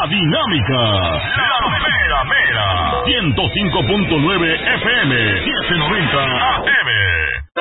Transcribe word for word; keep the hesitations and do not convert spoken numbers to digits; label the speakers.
Speaker 1: La Dinámica. La Mera Mera. ciento cinco punto nueve F M. setecientos noventa A M.